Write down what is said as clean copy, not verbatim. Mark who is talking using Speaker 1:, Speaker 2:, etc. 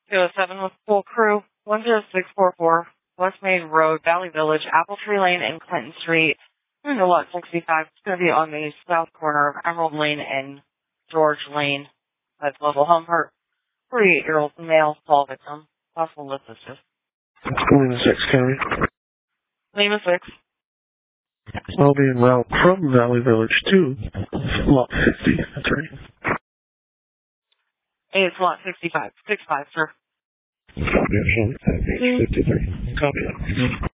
Speaker 1: 207 with full crew, 10644, West Main Road, Valley Village, Apple Tree Lane, and Clinton Street. And the lot 65. It's going to be on the south corner of Emerald Lane and George Lane. That's mobile home for 48-year-old male fall victim. Possible list is just.
Speaker 2: Lima 6, County.
Speaker 1: Lima 6.
Speaker 2: I'll be en route from Valley Village to lot 50. That's right.
Speaker 1: It's lot 65. 65, sir.
Speaker 2: Copy, 53. Copy that.